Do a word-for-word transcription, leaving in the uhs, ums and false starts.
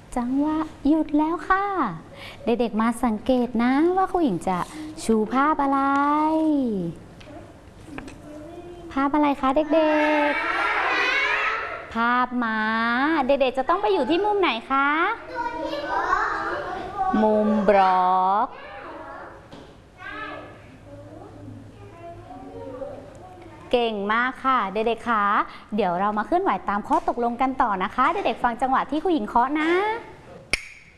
จังหวะหยุดแล้วค่ะเด็กๆมาสังเกตนะว่าครูหญิงจะชูภาพอะไร ภาพอะไรคะเด็กๆภาพม้าเด็กๆจะต้องไปอยู่ที่มุมไหนคะมุมบล็อกเก่งมากค่ะเด็กๆคะเดี๋ยวเรามาเคลื่อนไหวตามข้อตกลงกันต่อนะคะเด็กๆฟังจังหวะที่ครูหญิงเคาะนะ